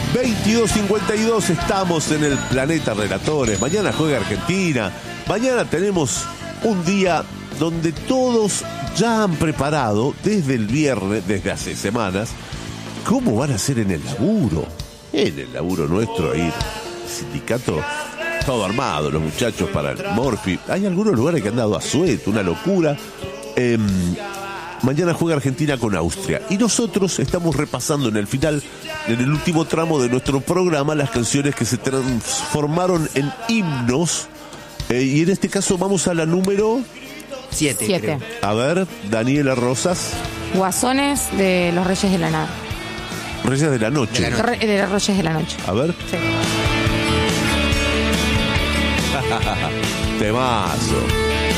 22:52, estamos en el Planeta Relatores. Mañana juega Argentina. Mañana tenemos un día donde todos ya han preparado desde el viernes, desde hace semanas, cómo van a hacer en el laburo. En el laburo nuestro, ahí, el sindicato, todo armado, los muchachos para el Morphy. Hay algunos lugares que han dado a sueto, una locura. Mañana juega Argentina con Austria. Y nosotros estamos repasando en el final, en el último tramo de nuestro programa, las canciones que se transformaron en himnos. Y en este caso vamos a la número 7. A ver, Daniela Rosas. Guasones de los Reyes de la Nada. Reyes de la Noche. De los Reyes de la Noche. A ver. Sí. Temazo.